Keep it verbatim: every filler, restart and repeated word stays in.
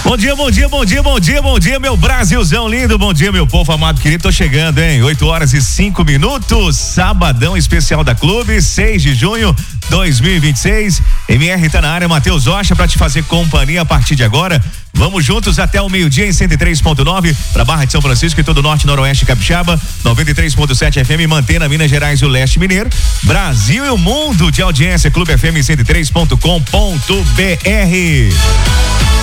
Bom dia, bom dia, bom dia, bom dia, bom dia, meu Brasilzão lindo, bom dia, meu povo amado querido, tô chegando, hein? oito horas e cinco minutos, sabadão especial da Clube, seis de junho de dois mil e vinte e seis. M R tá na área, Matheus Rocha, pra te fazer companhia a partir de agora. Vamos juntos até o meio-dia em cento e três ponto nove para Barra de São Francisco e todo o norte, noroeste capixaba, noventa e três ponto sete F M, Mantena, Minas Gerais e o leste mineiro, Brasil e o mundo de audiência, Clube F M cento e três ponto com ponto B R.